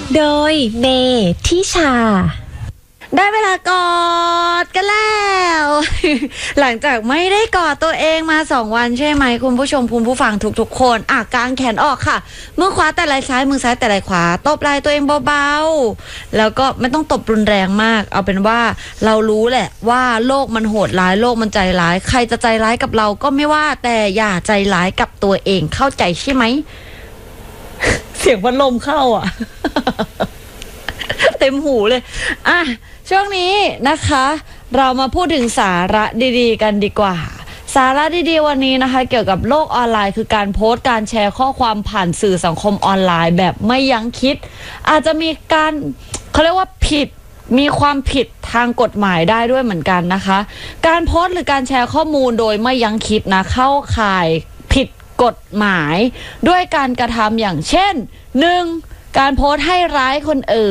โดยเมทิชาได้เวลากอดกันแล้ว หลังจากไม่ได้กอดตัวเองมา2 วันใช่ไหมคุณผู้ชมคุณผู้ฟังทุกคนกางแขนออกค่ะมือขวาแต่ไหล่ซ้ายมือซ้ายแต่ไหล่ขวาตบไหล่ตัวเองเบาๆแล้วก็ไม่ต้องตบรุนแรงมากเอาเป็นว่าเรารู้แหละว่าโลกมันโหดร้ายโลกมันใจร้ายใครจะใจร้ายกับเราก็ไม่ว่าแต่อย่าใจร้ายกับตัวเองเข้าใจใช่ไหม เสียงพัดลมเข้าเต็มหูเลยช่วงนี้นะคะเรามาพูดถึงสาระดีๆกันดีกว่าสาระดีๆวันนี้นะคะเกี่ยวกับโลกออนไลน์คือการโพสต์การแชร์ข้อความผ่านสื่อสังคมออนไลน์แบบไม่ยั้งคิดอาจจะมีการเขาเรียกว่ามีความผิดทางกฎหมายได้ด้วยเหมือนกันนะคะการโพสต์หรือการแชร์ข้อมูลโดยไม่ยั้งคิดนะเข้าข่ายผิดกฎหมายด้วยการกระทำอย่างเช่น 1. การโพสต์ให้ร้ายคนอื่น